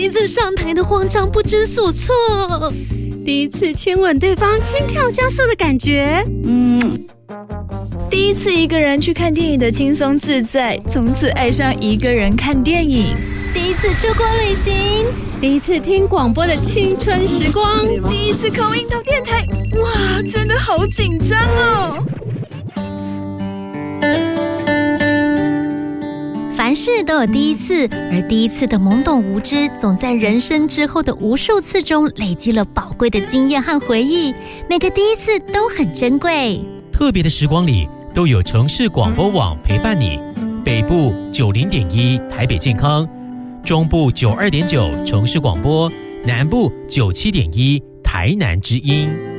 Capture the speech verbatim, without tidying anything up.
一次上台的慌张不知所措， 第一次亲吻对方心跳加速的感觉， 嗯，第一次一个人去看电影的轻松自在，从此爱上一个人看电影。 第一次出国旅行， 第一次听广播的青春时光， 第一次口音到电台，哇，真的好紧张哦！ 凡事都有第一次，而第一次的懵懂无知，总在人生之后的无数次中累积了宝贵的经验和回忆。每个第一次都很珍贵。 特别的时光里，都有城市广播网陪伴你。北部九零点一台北健康，中部九二点九城市广播，南部九七点一台南之音。